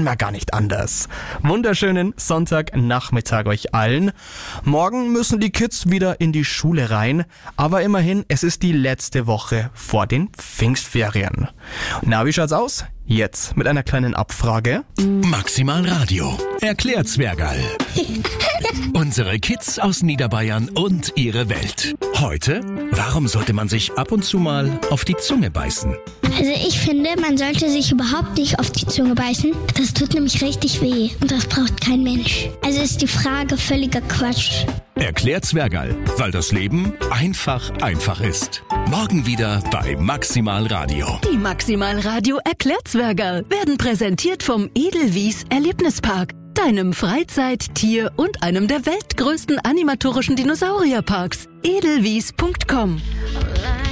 kann man gar nicht anders. Wunderschönen Sonntagnachmittag euch allen. Morgen müssen die Kids wieder in die Schule rein, aber immerhin, es ist die letzte Woche vor den Pfingstferien. Na, wie schaut's aus? Jetzt mit einer kleinen Abfrage. Maximal Radio. Erklärt Zwergerl. Unsere Kids aus Niederbayern und ihre Welt. Heute, warum sollte man sich ab und zu mal auf die Zunge beißen? Also ich finde, man sollte sich überhaupt nicht auf die Zunge beißen. Das tut nämlich richtig weh und das braucht kein Mensch. Also ist die Frage völliger Quatsch. Erklärt Zwergerl, weil das Leben einfach ist. Morgen wieder bei Maximal Radio. Die Maximal Radio Erklärt Zwergerl werden präsentiert vom Edelwies Erlebnispark, deinem Freizeit-, Tier- und einem der weltgrößten animatorischen Dinosaurierparks. edelwies.com